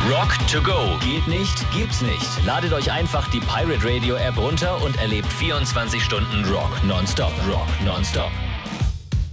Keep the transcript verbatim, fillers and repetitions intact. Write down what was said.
Rock to go. Geht nicht, gibt's nicht. Ladet euch einfach die Pirate Radio App runter und erlebt vierundzwanzig Stunden Rock nonstop. Rock nonstop.